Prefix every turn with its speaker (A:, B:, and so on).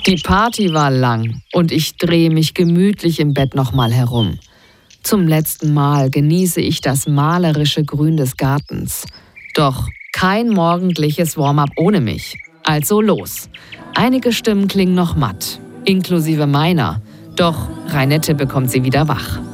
A: Die Party war lang und ich drehe mich gemütlich im Bett nochmal herum. Zum letzten Mal genieße ich das malerische Grün des Gartens. Doch kein morgendliches Warm-up ohne mich. Also los. Einige Stimmen klingen noch matt, inklusive meiner. Doch Reinette bekommt sie wieder wach.